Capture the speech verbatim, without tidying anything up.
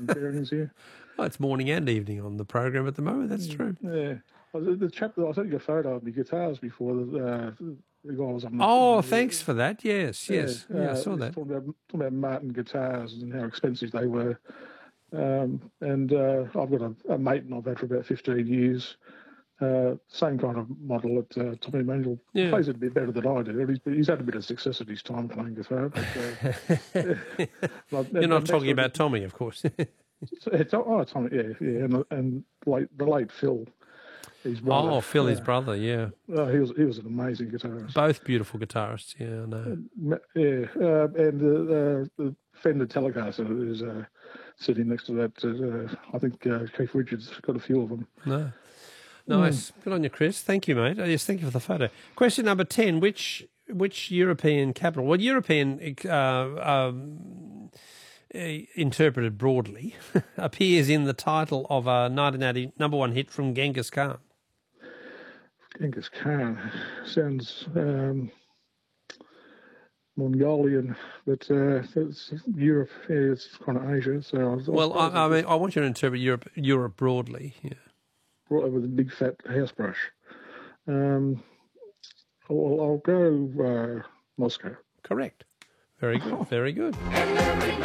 and bearings here. Oh, it's morning and evening on the program at the moment. That's true. Yeah. Well, The, the chap that I sent you a photo of my guitars before. The, uh, the guy was on the. Oh, uh, thanks for that. Yes, yes. Yeah, I uh, saw he's that. Talking about, talking about Martin guitars and how expensive they were. Um, and uh, I've got a, a mate and I've had for about fifteen years. Uh, same kind of model at uh, Tommy Manuel. Yeah. Plays it a bit better than I do. He's, he's had a bit of success at his time playing guitar. But, uh, but, You're and not next talking to- about Tommy, of course. It's, oh, Tommy, yeah, yeah, and, and late, the late Phil, his brother. Oh, Phil, his uh, brother, yeah. Oh, he was he was an amazing guitarist. Both beautiful guitarists, yeah, I know. Yeah, uh, and uh, uh, the Fender Telecaster is uh, sitting next to that. Uh, I think uh, Keith Richards got a few of them. No. Nice. Good on you, Chris. Thank you, mate. Oh, yes, thank you for the photo. Question number ten. Which which European capital, well, European uh, um, eh, interpreted broadly, appears in the title of a nineteen eighty number one hit from Genghis Khan? Genghis Khan sounds um, Mongolian, but uh, it's Europe. Yeah, it's kind of Asia. So I was, Well, I, I, I mean, I want you to interpret Europe, Europe broadly. Yeah. brought over with a big fat house brush. Um, I'll, I'll go uh, Moscow. Correct. Very good. Very good.